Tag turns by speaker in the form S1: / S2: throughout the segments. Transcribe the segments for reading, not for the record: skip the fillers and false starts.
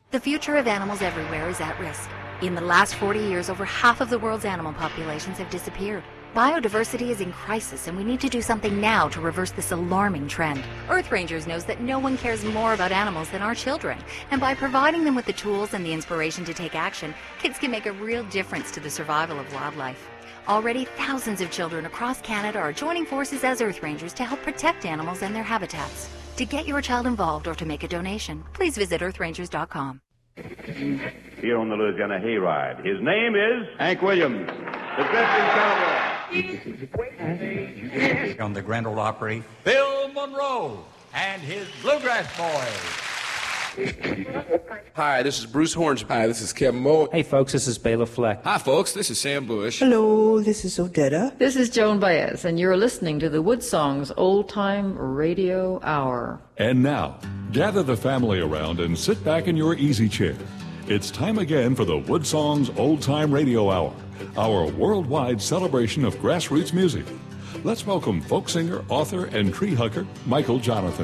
S1: The future of animals everywhere is at risk. In the last 40 years, over half of the world's animal populations have disappeared. Biodiversity is in crisis, and we need to do something now to reverse this alarming trend. Earth Rangers knows that no one cares more about animals than our children, and by providing them with the tools and the inspiration to take action, kids can make a real difference to the survival of wildlife. Already, thousands of children across Canada are joining forces as Earth Rangers to help protect animals and their habitats. To get your child involved or to make a donation, please visit earthrangers.com.
S2: Here on the Louisiana Hayride, his name is Hank Williams, the drifting cowboy.
S3: On the Grand Ole Opry, Bill Monroe and his Bluegrass Boys.
S4: Hi, this is Bruce Hornsby. Hi, this is Kevin Moe.
S5: Hey, folks, this is Bela Fleck.
S6: Hi, folks, this is Sam Bush.
S7: Hello, this is Odetta.
S8: This is Joan Baez, and you're listening to the Woodsongs Old Time Radio Hour.
S9: And now, gather the family around and sit back in your easy chair. It's time again for the Woodsongs Old Time Radio Hour, our worldwide celebration of grassroots music. Let's welcome folk singer, author, and tree hugger, Michael Jonathan.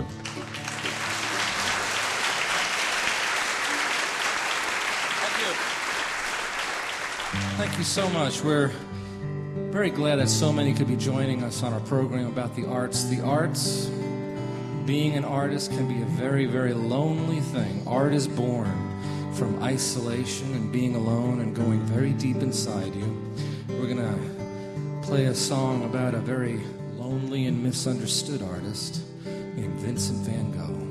S10: Thank you so much. We're very glad that so many could be joining us on our program about the arts. The arts, being an artist, can be a very, very lonely thing. Art is born from isolation and being alone and going very deep inside you. We're going to play a song about a very lonely and misunderstood artist named Vincent van Gogh.